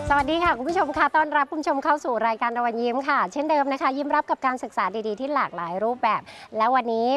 สวัสดีค่ะคุณผู้ชมค่ะต้อนรับคุณผู้ชมเข้าสู่รายการตะวันยิ้มค่ะเช่นเดิมนะคะยิ้มรับกับการศึกษาดีๆที่หลากหลายรูปแบบและวันนี้